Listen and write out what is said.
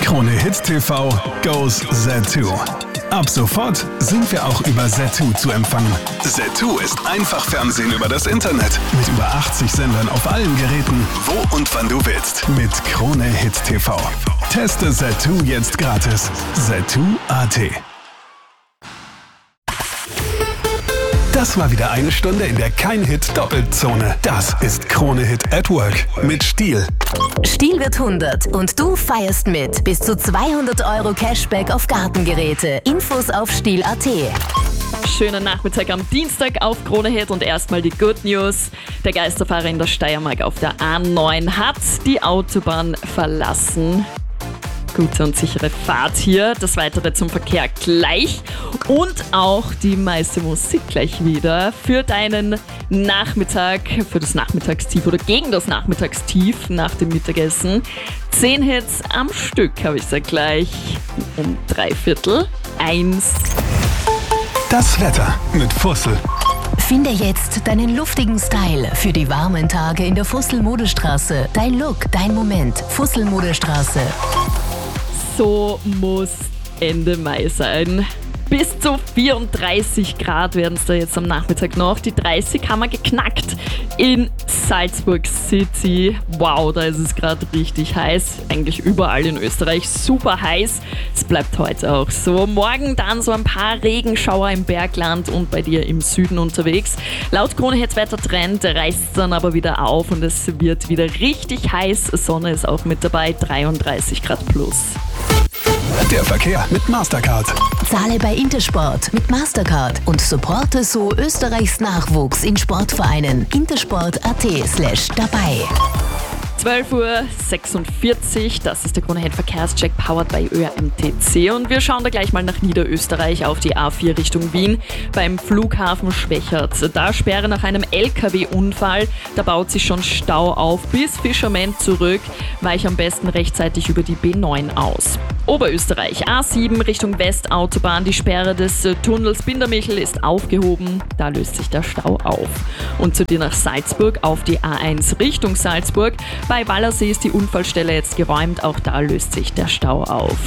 Krone Hit TV goes Z2. Ab sofort sind wir auch über Z2 zu empfangen. Z2 ist einfach Fernsehen über das Internet. Mit über 80 Sendern auf allen Geräten, wo und wann du willst. Mit Krone Hit TV. Teste Z2 jetzt gratis. Z2.at. Das war wieder eine Stunde, in der kein Hit doppelt Zone. Das ist Krone Hit at Work mit Stiel. Stiel wird 100 und du feierst mit. Bis zu 200 € Cashback auf Gartengeräte. Infos auf Stiel.at. Schönen Nachmittag am Dienstag auf Krone Hit und erstmal die Good News. Der Geisterfahrer in der Steiermark auf der A9 hat die Autobahn verlassen. Gute und sichere Fahrt hier. Das Weitere zum Verkehr gleich. Und auch die meiste Musik gleich wieder für deinen Nachmittag, für das Nachmittagstief oder gegen das Nachmittagstief nach dem Mittagessen. 10 Hits am Stück habe ich gesagt gleich um 1:15. Das Wetter mit Fussel. Finde jetzt deinen luftigen Style für die warmen Tage in der Fussel Modestraße. Dein Look, dein Moment. Fussel Modestraße. So muss Ende Mai sein. Bis zu 34 Grad werden es da jetzt am Nachmittag noch. Die 30 haben wir geknackt in Salzburg City. Wow, da ist es gerade richtig heiß. Eigentlich überall in Österreich super heiß. Es bleibt heute auch so. Morgen dann so ein paar Regenschauer im Bergland und bei dir im Süden unterwegs. Laut Krone Hit Wettertrend reißt es dann aber wieder auf und es wird wieder richtig heiß. Sonne ist auch mit dabei, 33 Grad plus. Der Verkehr mit Mastercard. Zahle bei Intersport mit Mastercard und supporte so Österreichs Nachwuchs in Sportvereinen. Intersport.at/dabei. 12:46 Uhr, das ist der Krone Hit Verkehrscheck powered by ÖMTC und wir schauen da gleich mal nach Niederösterreich auf die A4 Richtung Wien beim Flughafen Schwechat. Da Sperre nach einem LKW-Unfall, da baut sich schon Stau auf bis Fischerment zurück, weich am besten rechtzeitig über die B9 aus. Oberösterreich, A7 Richtung Westautobahn, die Sperre des Tunnels Bindermichel ist aufgehoben, da löst sich der Stau auf. Und zu dir nach Salzburg auf die A1 Richtung Salzburg. Bei Wallersee ist die Unfallstelle jetzt geräumt, auch da löst sich der Stau auf.